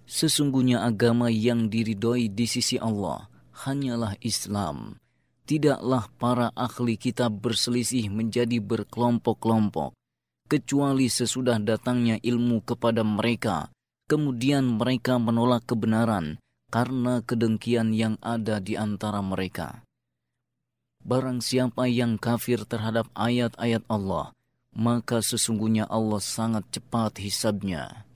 Sesungguhnya agama yang diridhoi di sisi Allah hanyalah Islam. Tidaklah para ahli kitab berselisih menjadi berkelompok-kelompok, kecuali sesudah datangnya ilmu kepada mereka. Kemudian mereka menolak kebenaran karena kedengkian yang ada di antara mereka. Barang siapa yang kafir terhadap ayat-ayat Allah, maka sesungguhnya Allah sangat cepat hisabnya.